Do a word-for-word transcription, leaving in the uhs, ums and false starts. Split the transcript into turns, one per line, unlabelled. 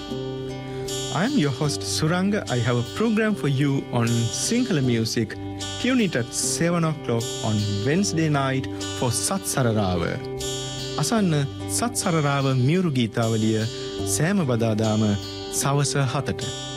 I am your host Suranga. I have a program for you on Sinhala music. Tune it at seven o'clock on Wednesday night for Sat Sararawa. Asanna Sat Sararawa Muru Geetawaliya සෑම බදාදාම සවස හතට